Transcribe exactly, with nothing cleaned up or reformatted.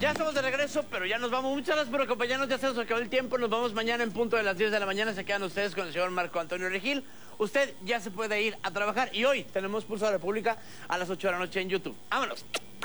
Ya estamos de regreso, pero ya nos vamos. Muchas gracias por acompañarnos. Ya se nos acabó el tiempo. Nos vamos mañana en punto de las diez de la mañana. Se quedan ustedes con el señor Marco Antonio Regil. Usted ya se puede ir a trabajar. Y hoy tenemos Pulso de la República a las ocho de la noche en YouTube. ¡Vámonos!